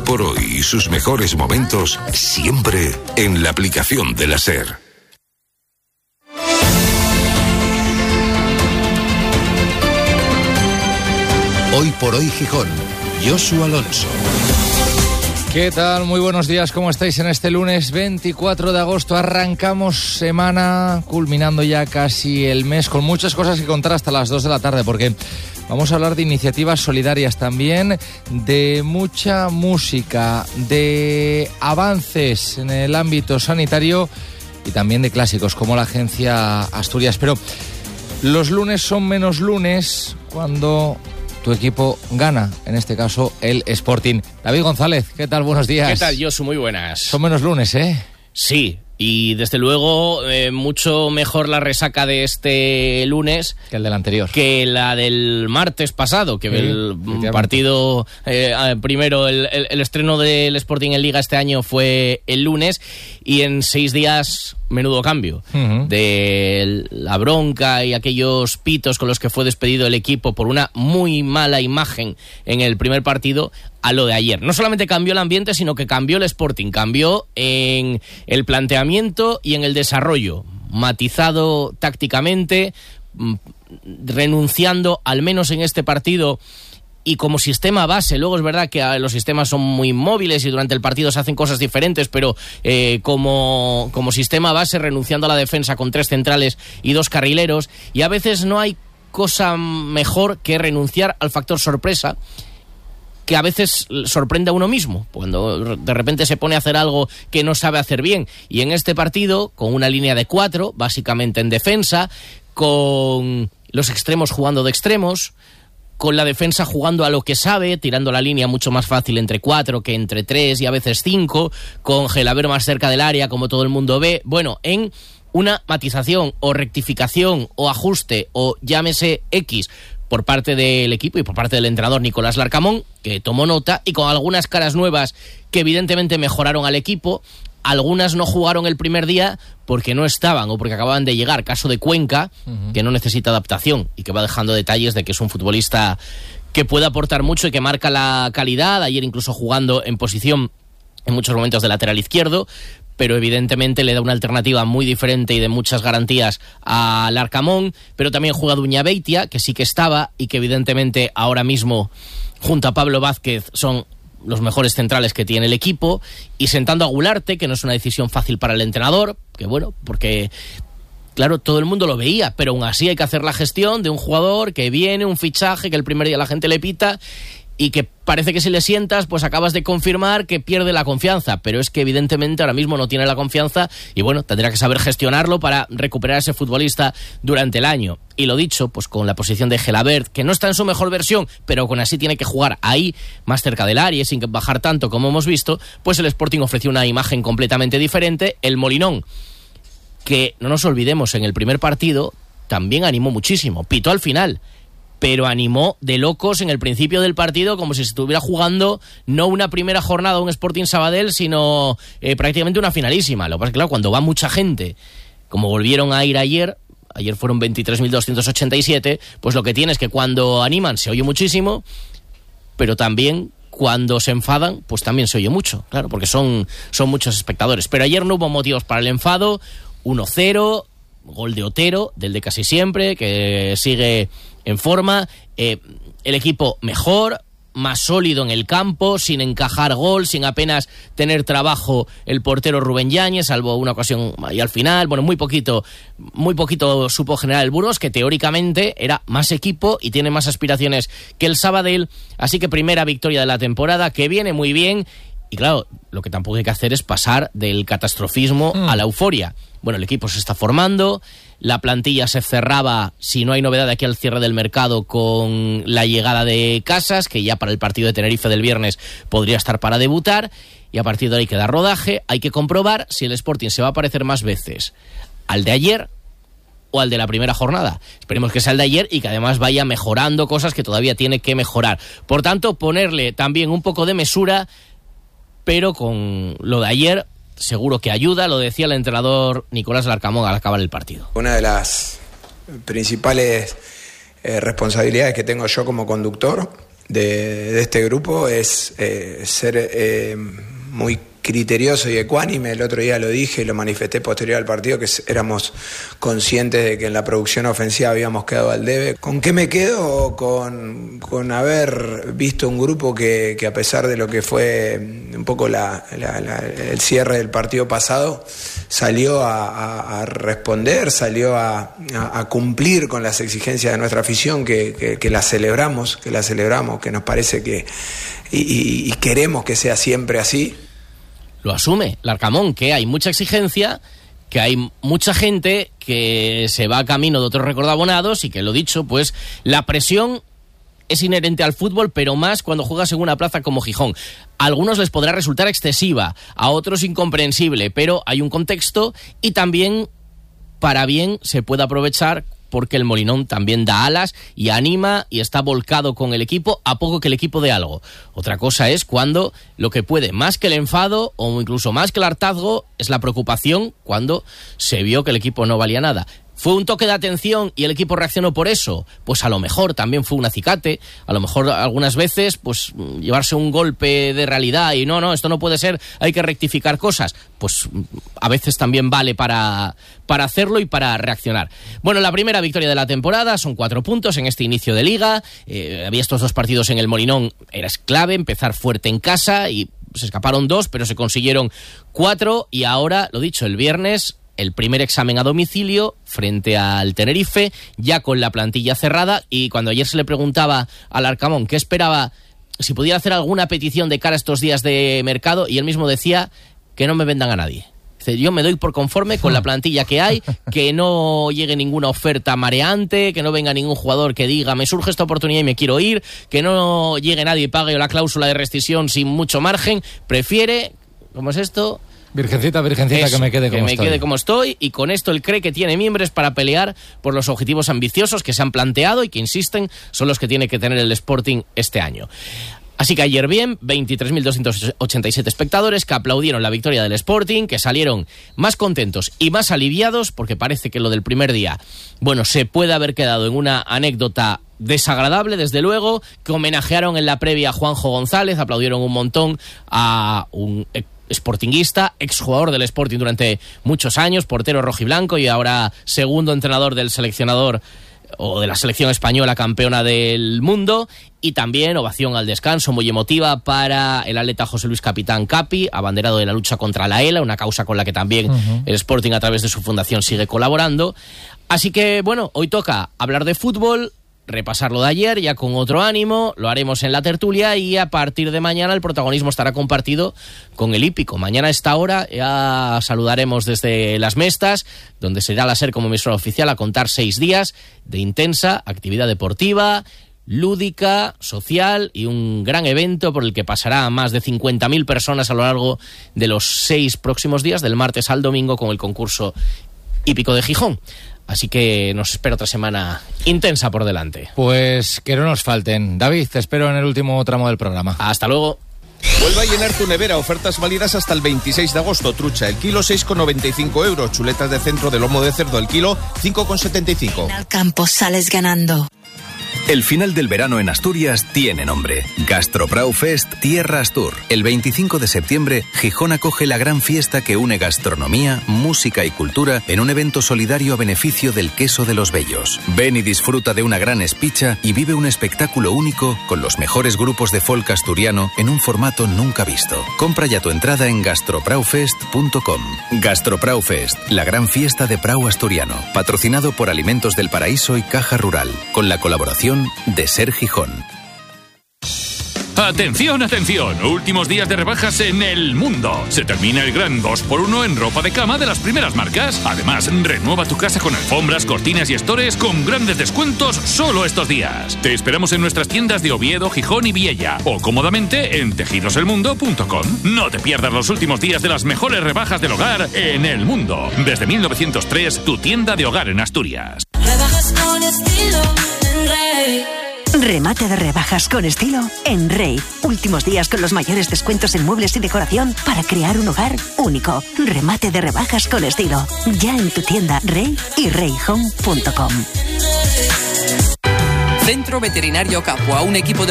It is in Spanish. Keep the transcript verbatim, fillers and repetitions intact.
por hoy y sus mejores momentos siempre en la aplicación de la SER. Hoy por hoy Gijón, Josu Alonso. ¿Qué tal? Muy buenos días, ¿cómo estáis en este lunes veinticuatro de agosto? Arrancamos semana, culminando ya casi el mes, con muchas cosas que contar hasta las dos de la tarde, porque vamos a hablar de iniciativas solidarias también, de mucha música, de avances en el ámbito sanitario y también de clásicos como la Agencia Asturias. Pero los lunes son menos lunes cuando tu equipo gana, en este caso el Sporting. David González, ¿qué tal? Buenos días. ¿Qué tal, Josu? Muy buenas. Son menos lunes, ¿eh? Sí, y desde luego eh, mucho mejor la resaca de este lunes que el del anterior, que la del martes pasado, que sí, el partido eh, primero, el, el, el estreno del Sporting en Liga este año fue el lunes, y en seis días menudo cambio, uh-huh. de la bronca y aquellos pitos con los que fue despedido el equipo por una muy mala imagen en el primer partido a lo de ayer. No solamente cambió el ambiente, sino que cambió el Sporting, cambió en el planteamiento y en el desarrollo, matizado tácticamente, renunciando al menos en este partido y como sistema base. Luego es verdad que los sistemas son muy móviles y durante el partido se hacen cosas diferentes, pero eh, como, como sistema base, renunciando a la defensa con tres centrales y dos carrileros, y a veces no hay cosa mejor que renunciar al factor sorpresa, que a veces sorprende a uno mismo, cuando de repente se pone a hacer algo que no sabe hacer bien. Y en este partido, con una línea de cuatro, básicamente en defensa, con los extremos jugando de extremos, con la defensa jugando a lo que sabe, tirando la línea mucho más fácil entre cuatro que entre tres y a veces cinco, con Gelaber más cerca del área, como todo el mundo ve. Bueno, en una matización o rectificación o ajuste o llámese X por parte del equipo y por parte del entrenador Nicolás Larcamón, que tomó nota, y con algunas caras nuevas que evidentemente mejoraron al equipo. Algunas no jugaron el primer día porque no estaban o porque acababan de llegar. Caso de Cuenca, uh-huh. que no necesita adaptación y que va dejando detalles de que es un futbolista que puede aportar mucho y que marca la calidad. Ayer incluso jugando en posición en muchos momentos de lateral izquierdo, pero evidentemente le da una alternativa muy diferente y de muchas garantías al Arcamón. Pero también juega Duña Beitia, que sí que estaba y que evidentemente ahora mismo junto a Pablo Vázquez son los mejores centrales que tiene el equipo, y sentando a Gularte, que no es una decisión fácil para el entrenador, que bueno, porque claro, todo el mundo lo veía, pero aún así hay que hacer la gestión de un jugador que viene, un fichaje, que el primer día la gente le pita, y que parece que si le sientas, pues acabas de confirmar que pierde la confianza, pero es que evidentemente ahora mismo no tiene la confianza, y bueno, tendrá que saber gestionarlo para recuperar a ese futbolista durante el año. Y lo dicho, pues con la posición de Gelabert, que no está en su mejor versión, pero con así tiene que jugar ahí, más cerca del área, sin bajar tanto como hemos visto, pues el Sporting ofreció una imagen completamente diferente. El Molinón, que no nos olvidemos, en el primer partido también animó muchísimo, pitó al final, pero animó de locos en el principio del partido, como si se estuviera jugando no una primera jornada un Sporting Sabadell, sino eh, prácticamente una finalísima. Lo que pasa es que claro, cuando va mucha gente, como volvieron a ir ayer, ayer fueron veintitrés mil doscientos ochenta y siete, pues lo que tiene es que cuando animan se oye muchísimo, pero también cuando se enfadan, pues también se oye mucho, claro, porque son, son muchos espectadores. Pero ayer no hubo motivos para el enfado. Uno cero, gol de Otero, del de casi siempre, que sigue en forma, eh, el equipo mejor, más sólido en el campo, sin encajar gol, sin apenas tener trabajo el portero Rubén Yáñez, salvo una ocasión ahí al final. Bueno, muy poquito, muy poquito supo generar el Burgos, que teóricamente era más equipo y tiene más aspiraciones que el Sabadell. Así que primera victoria de la temporada, que viene muy bien. Y claro, lo que tampoco hay que hacer es pasar del catastrofismo mm. a la euforia. Bueno, el equipo se está formando, la plantilla se cerraba, si no hay novedad de aquí al cierre del mercado, con la llegada de Casas, que ya para el partido de Tenerife del viernes podría estar para debutar, y a partir de ahí queda rodaje. Hay que comprobar si el Sporting se va a parecer más veces al de ayer o al de la primera jornada. Esperemos que sea el de ayer y que además vaya mejorando cosas que todavía tiene que mejorar. Por tanto, ponerle también un poco de mesura, pero con lo de ayer seguro que ayuda, lo decía el entrenador Nicolás Larcamón al acabar el partido. Una de las principales eh, responsabilidades que tengo yo como conductor de, de este grupo es eh, ser eh, muy criterioso y ecuánime. El otro día lo dije y lo manifesté posterior al partido, que éramos conscientes de que en la producción ofensiva habíamos quedado al debe. ¿Con qué me quedo? Con, con haber visto un grupo que, que a pesar de lo que fue un poco la, la, la, el cierre del partido pasado, salió a, a, a responder, salió a, a, a cumplir con las exigencias de nuestra afición, que, que, que la celebramos, que la celebramos, que nos parece que y, y, y queremos que sea siempre así. Lo asume Larcamón, que hay mucha exigencia, que hay mucha gente que se va a camino de otros recordabonados y que, lo dicho, pues la presión es inherente al fútbol, pero más cuando juegas en una plaza como Gijón. A algunos les podrá resultar excesiva, a otros incomprensible, pero hay un contexto y también, para bien, se puede aprovechar porque el Molinón también da alas y anima y está volcado con el equipo a poco que el equipo dé algo. Otra cosa es cuando lo que puede, más que el enfado o incluso más que el hartazgo, es la preocupación cuando se vio que el equipo no valía nada. ¿Fue un toque de atención y el equipo reaccionó por eso? Pues a lo mejor también fue un acicate, a lo mejor algunas veces pues llevarse un golpe de realidad y no, no, esto no puede ser, hay que rectificar cosas, pues a veces también vale para, para hacerlo y para reaccionar. Bueno, la primera victoria de la temporada, son cuatro puntos en este inicio de liga, eh, había estos dos partidos en el Molinón, era clave empezar fuerte en casa y se escaparon dos, pero se consiguieron cuatro y ahora, lo dicho, el viernes el primer examen a domicilio frente al Tenerife, ya con la plantilla cerrada, y cuando ayer se le preguntaba al Arcamón qué esperaba, si podía hacer alguna petición de cara a estos días de mercado, y él mismo decía que no me vendan a nadie. Dice, yo me doy por conforme con la plantilla que hay, que no llegue ninguna oferta mareante, que no venga ningún jugador que diga me surge esta oportunidad y me quiero ir, que no llegue nadie y pague la cláusula de rescisión sin mucho margen, prefiere, ¿cómo es esto?, Virgencita, virgencita, Eso, que me quede como que me estoy. quede como estoy, y con esto él cree que tiene miembros para pelear por los objetivos ambiciosos que se han planteado y que, insisten, son los que tiene que tener el Sporting este año. Así que ayer bien, veintitrés mil doscientos ochenta y siete espectadores que aplaudieron la victoria del Sporting, que salieron más contentos y más aliviados, porque parece que lo del primer día, bueno, se puede haber quedado en una anécdota desagradable, desde luego, que homenajearon en la previa a Juanjo González, aplaudieron un montón a un sportinguista, exjugador del Sporting durante muchos años, portero rojiblanco y ahora segundo entrenador del seleccionador o de la selección española campeona del mundo, y también ovación al descanso muy emotiva para el atleta José Luis Capitán Capi, abanderado de la lucha contra la ELA, una causa con la que también uh-huh. el Sporting a través de su fundación sigue colaborando. Así que bueno, hoy toca hablar de fútbol, repasar lo de ayer ya con otro ánimo, lo haremos en la tertulia y a partir de mañana el protagonismo estará compartido con el hípico. Mañana a esta hora ya saludaremos desde Las Mestas, donde será la SER como emisora oficial a contar seis días de intensa actividad deportiva, lúdica, social y un gran evento por el que pasará a más de cincuenta mil personas a lo largo de los seis próximos días, del martes al domingo, con el concurso hípico de Gijón. Así que nos espera otra semana intensa por delante. Pues que no nos falten. David, te espero en el último tramo del programa. Hasta luego. Vuelve a llenar tu nevera, ofertas válidas hasta el veintiséis de agosto. Trucha, el kilo seis con noventa y cinco euros. Chuletas de centro de lomo de cerdo, el kilo cinco con setenta y cinco. Al campo sales ganando. El final del verano en Asturias tiene nombre. Gastrobrau Fest Tierra Astur. El veinticinco de septiembre, Gijón acoge la gran fiesta que une gastronomía, música y cultura en un evento solidario a beneficio del queso de los Bellos. Ven y disfruta de una gran espicha y vive un espectáculo único con los mejores grupos de folk asturiano en un formato nunca visto. Compra ya tu entrada en gastrobraufest punto com. Gastrobrau Fest, la gran fiesta de Prau asturiano, patrocinado por Alimentos del Paraíso y Caja Rural, con la colaboración de SER Gijón. Atención, atención, últimos días de rebajas en el mundo. Se termina el gran dos por uno en ropa de cama de las primeras marcas. Además, renueva tu casa con alfombras, cortinas y estores con grandes descuentos solo estos días. Te esperamos en nuestras tiendas de Oviedo, Gijón y Viella o cómodamente en tejidos el mundo punto com. No te pierdas los últimos días de las mejores rebajas del hogar en el mundo. Desde mil novecientos tres, tu tienda de hogar en Asturias. Rebajas con estilo en Rey. Remate de rebajas con estilo en Rey. Últimos días con los mayores descuentos en muebles y decoración para crear un hogar único. Remate de rebajas con estilo. Ya en tu tienda Rey y rey home punto com. Centro Veterinario Capua, un equipo de